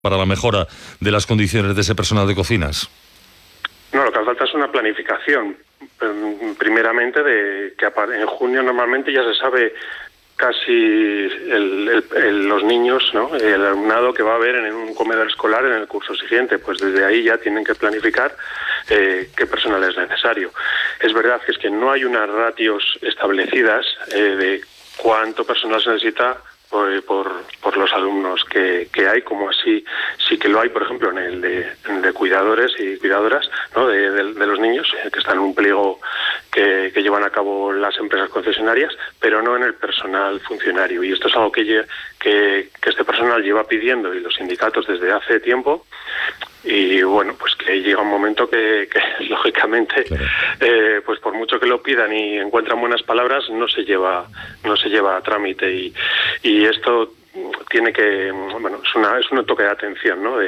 para la mejora de las condiciones de ese personal de cocinas? No, lo que hace falta es una planificación. Primeramente, de que en junio normalmente ya se sabe casi los niños, ¿no? El alumnado que va a haber en un comedor escolar en el curso siguiente. Pues desde ahí ya tienen que planificar qué personal es necesario. Es verdad que no hay unas ratios establecidas de cuánto personal se necesita por los alumnos que hay, como así sí que lo hay, por ejemplo, en el de cuidadores y cuidadoras, ¿no? de los niños que están en un pliego que llevan a cabo las empresas concesionarias, pero no en el personal funcionario. Y esto es algo que este personal lleva pidiendo, y los sindicatos desde hace tiempo. Y bueno, pues que llega un momento que lógicamente, claro, pues por mucho que lo pidan y encuentran buenas palabras, no se lleva a trámite, y esto tiene que, bueno, es un toque de atención, ¿no?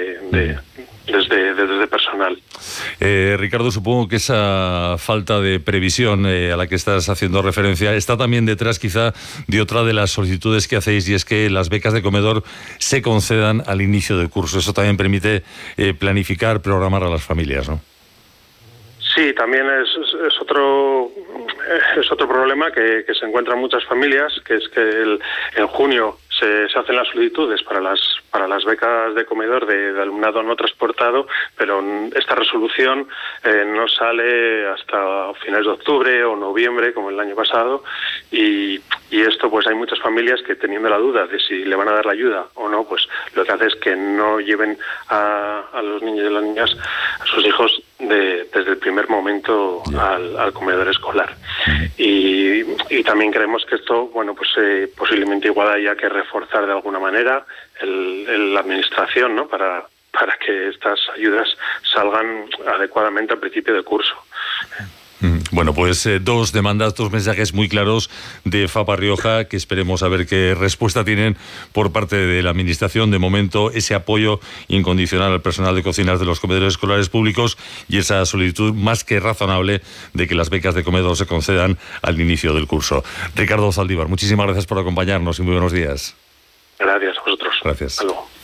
Desde personal. Ricardo, supongo que esa falta de previsión a la que estás haciendo referencia está también detrás quizá de otra de las solicitudes que hacéis, y es que las becas de comedor se concedan al inicio del curso. Eso también permite planificar, programar a las familias, ¿no? Sí, también es otro problema que se encuentran muchas familias, que es que en junio se hacen las solicitudes para las becas de comedor de alumnado no transportado, pero esta resolución no sale hasta finales de octubre o noviembre, como el año pasado, y esto, pues hay muchas familias que, teniendo la duda de si le van a dar la ayuda o no, pues lo que hace es que no lleven a los niños y las niñas, a sus hijos, desde el primer momento al comedor escolar. Y también creemos que esto, bueno, pues posiblemente igual haya que reforzar de alguna manera la administración, ¿no? Para que estas ayudas salgan adecuadamente al principio del curso. Bueno, pues dos demandas, dos mensajes muy claros de FAPA Rioja, que esperemos a ver qué respuesta tienen por parte de la Administración. De momento, ese apoyo incondicional al personal de cocinas de los comedores escolares públicos, y esa solicitud más que razonable de que las becas de comedor se concedan al inicio del curso. Ricardo Zaldívar, muchísimas gracias por acompañarnos y muy buenos días. Gracias a vosotros. Gracias. Hasta luego.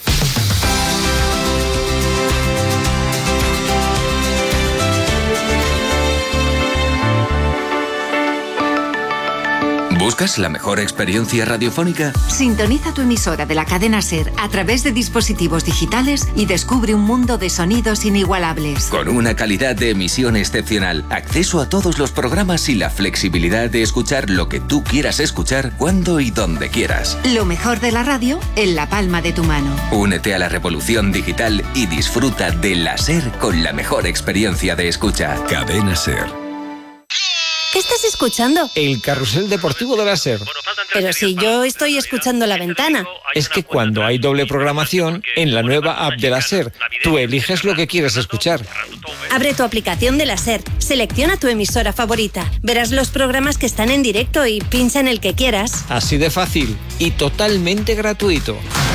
¿Buscas la mejor experiencia radiofónica? Sintoniza tu emisora de la cadena SER a través de dispositivos digitales y descubre un mundo de sonidos inigualables. Con una calidad de emisión excepcional, acceso a todos los programas y la flexibilidad de escuchar lo que tú quieras escuchar, cuando y donde quieras. Lo mejor de la radio en la palma de tu mano. Únete a la revolución digital y disfruta de la SER con la mejor experiencia de escucha. Cadena SER. ¿Qué estás escuchando? El carrusel deportivo de la SER. Pero si yo estoy escuchando La Ventana. Es que cuando hay doble programación, en la nueva app de la SER, tú eliges lo que quieres escuchar. Abre tu aplicación de la SER, selecciona tu emisora favorita, verás los programas que están en directo y pincha en el que quieras. Así de fácil y totalmente gratuito.